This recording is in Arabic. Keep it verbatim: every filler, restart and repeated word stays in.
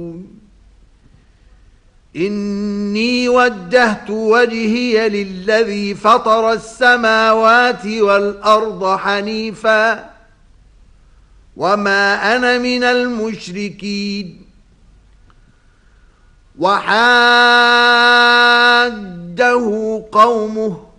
إني وجهت وجهي للذي فطر السماوات والأرض حنيفا وما أنا من المشركين. وحاجه قومه